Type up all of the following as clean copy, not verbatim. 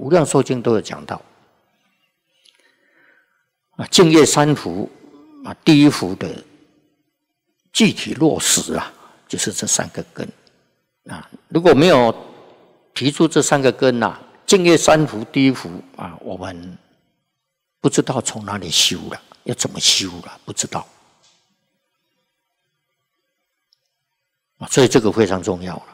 无量寿经都有讲到啊，净业三福啊，第一福的具体落实啊，就是这三个根啊。如果没有提出这三个根呐，净业三福第一福啊，我们不知道从哪里修了，要怎么修了，不知道啊，所以这个非常重要了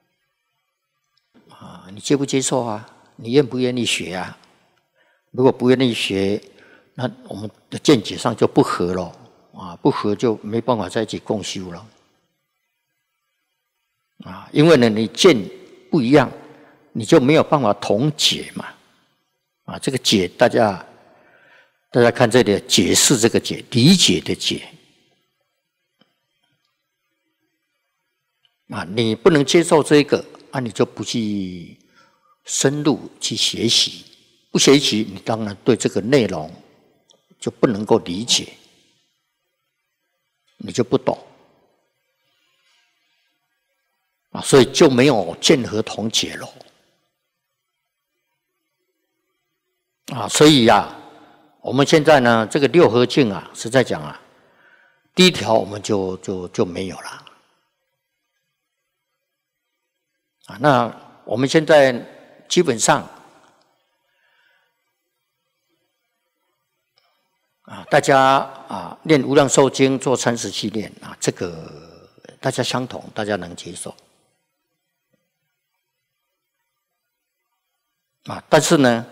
啊。你接不接受啊？你愿不愿意学啊？如果不愿意学，那我们的见解上就不合了啊，不合就没办法在一起共修了啊。因为呢，你见不一样，你就没有办法同解嘛啊。这个解，大家看这里解释这个解，理解的解啊，你不能接受这个啊，你就不去深入去学习，不学习，你当然对这个内容就不能够理解，你就不懂啊，所以就没有见合同解了啊。所以呀，我们现在呢，这个六合敬啊，实在讲啊，第一条我们就没有了啊。那我们现在基本上啊，大家啊念无量寿经做37念啊，这个大家相同，大家能接受啊。但是呢，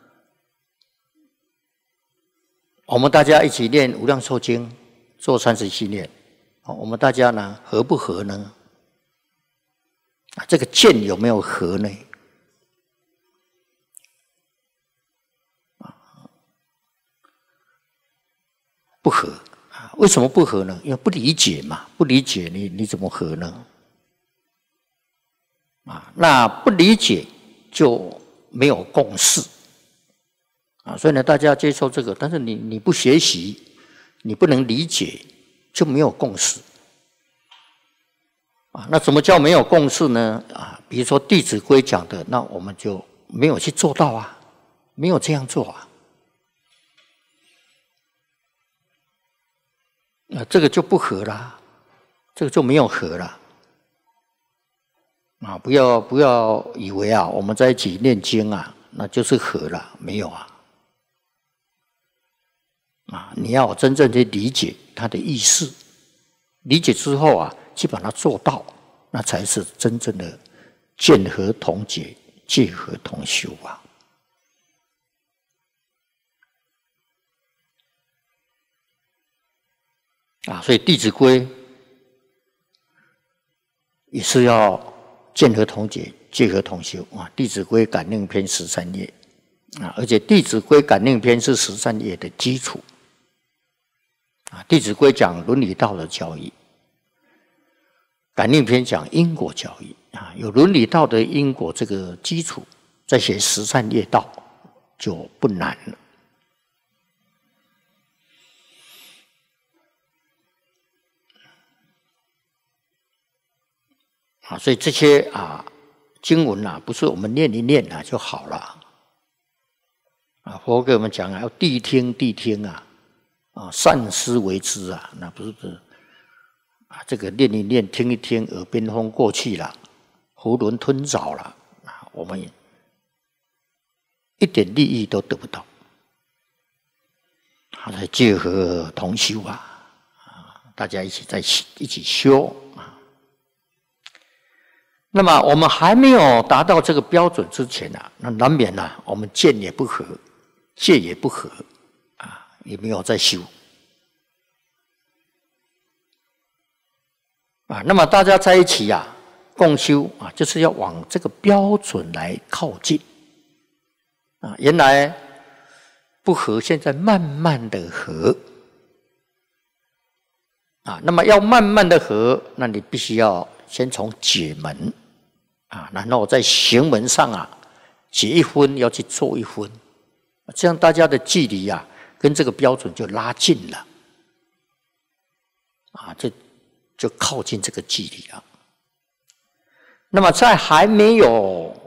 我们大家一起念无量寿经做37念，我们大家呢合不合呢？啊，这个见有没有合呢？不合啊？为什么不合呢？因为不理解嘛，不理解你怎么合呢？啊，那不理解就没有共识啊，所以呢，大家接受这个，但是你不学习，你不能理解，就没有共识啊。那什么叫没有共识呢？啊，比如说《弟子规》讲的，那我们就没有去做到啊，没有这样做啊。这个就不合啦，这个就没有合啦。啊，不要以为啊，我们在一起念经啊，那就是合了，没有啊。啊，你要真正去理解它的意思，理解之后啊，去把它做到，那才是真正的见合同解，戒合同修啊。啊，所以《弟子规》也是要见合同解，戒合同修啊。《弟子规》感应篇13页啊，而且《弟子规》感应篇是13页的基础啊。《弟子规》讲伦理道德教育，感应篇讲因果教育啊。有伦理道德因果这个基础，再学13业道就不难了。啊，所以这些啊经文啊，不是我们念一念啊就好了。啊，佛给我们讲啊，要谛听啊，啊善思为之啊，那不是啊这个念一念，听一听，耳边风过去了，囫囵吞枣了啊，我们一点利益都得不到。好，来戒合同修啊，大家一起修啊。那么我们还没有达到这个标准之前啊，那难免啊，我们见也不合，戒也不合啊，也没有在修啊。那么大家在一起啊，共修啊，就是要往这个标准来靠近啊。原来不合，现在慢慢的合啊。那么要慢慢的合，那你必须要先从解门啊，然后在行门上啊，解一分要去做一分，这样大家的距离啊，跟这个标准就拉近了啊，就靠近这个距离了。那么在还没有